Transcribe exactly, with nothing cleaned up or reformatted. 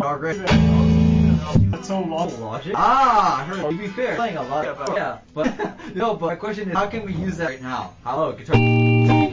are great. That's so long. Logic? Ah, I heard. To be fair, playing a lot. Yeah, but no, but my question is, how can we use that right now? Hello, guitar.